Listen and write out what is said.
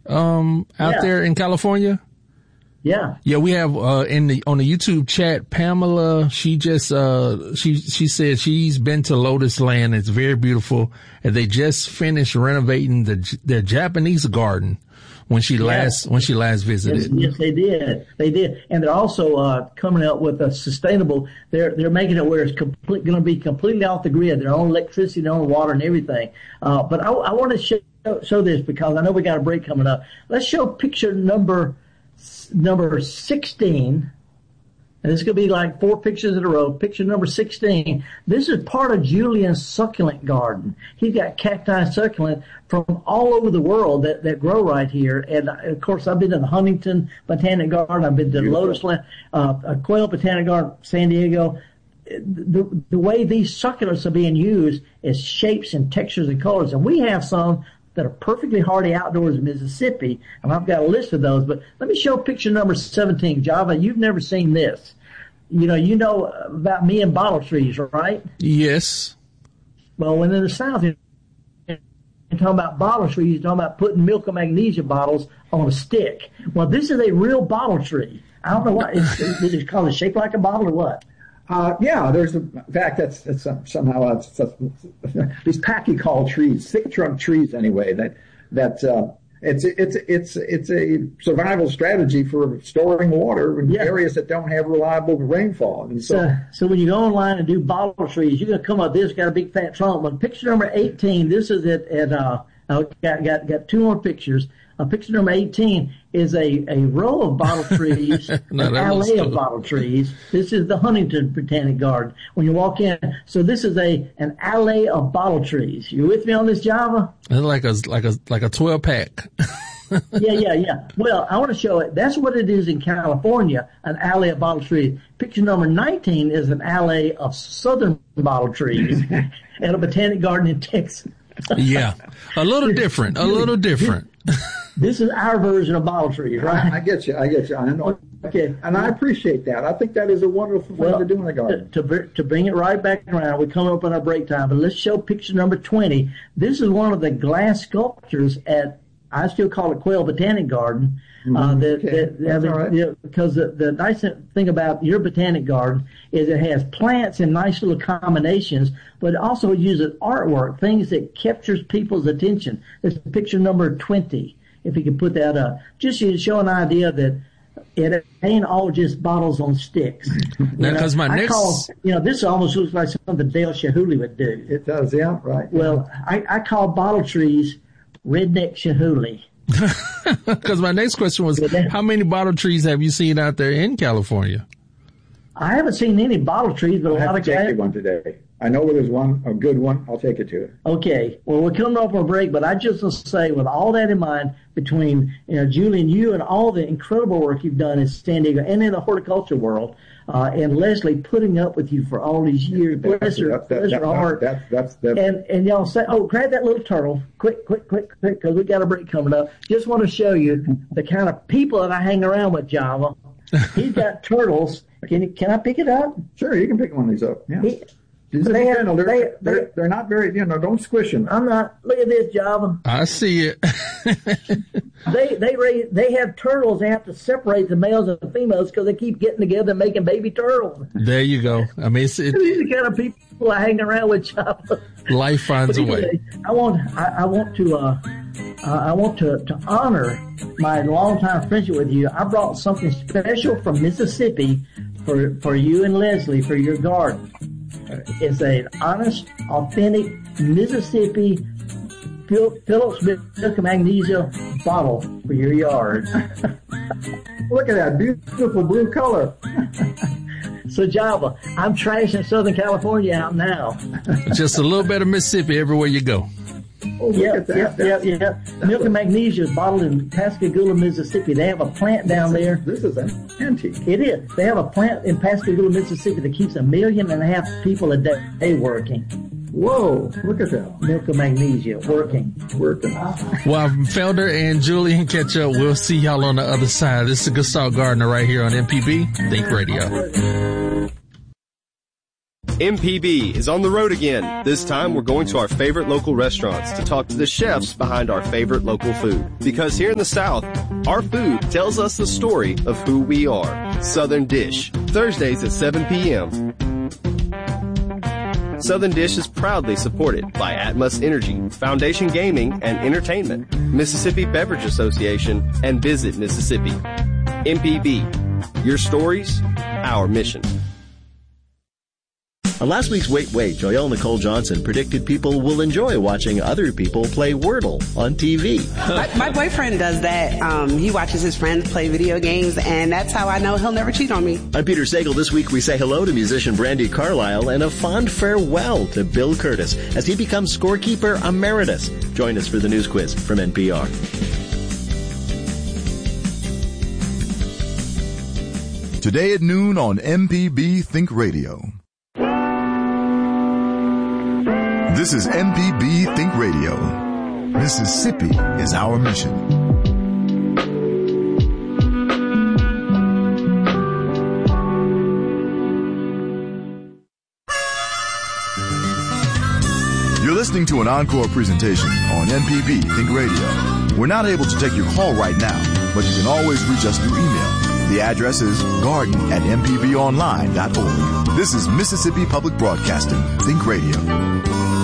out there in California? Yeah. Yeah, we have, on the YouTube chat, Pamela, she just, she said she's been to Lotus Land. It's very beautiful. And they just finished renovating their Japanese garden when she last visited. Yes, they did. They did. And they're also, coming up with a sustainable, they're making it where it's going to be completely off the grid, their own electricity, their own water and everything. But I want to show this because I know we got a break coming up. Let's show picture number 16, and this is going to be like 4 pictures in a row. Picture number 16. This is part of Julian's succulent garden. He's got cacti succulent from all over the world that grow right here. And of course, I've been to the Huntington Botanic Garden. I've been to the Lotus Land, Quail Botanic Garden, San Diego. The way these succulents are being used is shapes and textures and colors, and we have some that are perfectly hardy outdoors in Mississippi, and I've got a list of those. But let me show picture number 17. Java, you've never seen this. You know about me and bottle trees, right? Yes. Well, when in the South, you're talking about bottle trees, you're talking about putting milk and magnesia bottles on a stick. Well, this is a real bottle tree. I don't know what, is it called, shaped like a bottle or what? Yeah, in fact, that's somehow these pachycol trees, thick trunk trees anyway, it's a survival strategy for storing water in areas that don't have reliable rainfall. And so when you go online and do bottle trees, you're going to come up, this got a big fat trunk. But picture number 18, this is got 2 more pictures. Picture number 18 is a row of bottle trees, an alley of bottle trees. This is the Huntington Botanic Garden. When you walk in, so this is an alley of bottle trees. You with me on this, Java? It's like a 12-pack. Yeah. Well, I want to show it. That's what it is in California, an alley of bottle trees. Picture number 19 is an alley of southern bottle trees at a botanic garden in Texas. Yeah, a little different. This is our version of bottle trees, right? I get you. I know. Okay. And I appreciate that. I think that is a wonderful thing to do in the garden. To bring it right back around, we're coming up on our break time, but let's show picture number 20. This is one of the glass sculptures at, I still call it Quail Botanic Garden. Because the nice thing about your botanic garden is it has plants in nice little combinations, but it also uses artwork, things that captures people's attention. This is picture number 20. If you could put that up, just to show an idea that it ain't all just bottles on sticks. Now, because this almost looks like something Dale Chihuly would do. It does, yeah, right. Well, I call bottle trees redneck Chihuly. Because my next question was, how many bottle trees have you seen out there in California? I haven't seen any bottle trees, but a lot of guys. I have to take you one today. I know where there's one, a good one. I'll take it to you. Okay. Well, we're coming up on a break, but I just want to say, with all that in mind, between Julian, you and all the incredible work you've done in San Diego and in the horticulture world, and Leslie putting up with you for all these years. Bless her heart. And y'all say, grab that little turtle. Quick, because we got a break coming up. Just want to show you the kind of people that I hang around with, Java. He's got turtles. Can I pick it up? Sure, you can pick one of these up. Yeah. They're not very, don't squish them. I'm not. Look at this, Java. I see it. They have turtles. They have to separate the males and the females because they keep getting together and making baby turtles. There you go. I mean, these are the kind of people I hang around with, Java. Life finds a way. I want to honor my longtime friendship with you. I brought something special from Mississippi for you and Leslie for your garden. It's an honest, authentic Mississippi Phillips milk and magnesia bottle for your yard. Look at that beautiful blue color. So, Java, I'm trashing Southern California out now. Just a little bit of Mississippi everywhere you go. Oh, look at that. Yeah. Milk and magnesia is bottled in Pascagoula, Mississippi. They have a plant down there. This is an antique. It is. They have a plant in Pascagoula, Mississippi that keeps 1.5 million people a day working. Whoa, look at that. Milk and magnesia working. Well, Felder and Julian catch up. We'll see y'all on the other side. This is Gestalt Gardener right here on MPB Think Radio. MPB is on the road again. This time we're going to our favorite local restaurants to talk to the chefs behind our favorite local food. Because here in the South, our food tells us the story of who we are. Southern Dish, Thursdays at 7 p.m. Southern Dish is proudly supported by Atmos Energy, Foundation Gaming and Entertainment, Mississippi Beverage Association, and Visit Mississippi. MPB, your stories, our mission. On last week's Wait, Joyelle Nicole Johnson predicted people will enjoy watching other people play Wordle on TV. My boyfriend does that. He watches his friends play video games, and that's how I know he'll never cheat on me. I'm Peter Sagal. This week we say hello to musician Brandi Carlile and a fond farewell to Bill Curtis as he becomes scorekeeper emeritus. Join us for the news quiz from NPR. Today at noon on MPB Think Radio. This is MPB Think Radio. Mississippi is our mission. You're listening to an encore presentation on MPB Think Radio. We're not able to take your call right now, but you can always reach us through email. The address is garden@mpbonline.org. This is Mississippi Public Broadcasting Think Radio.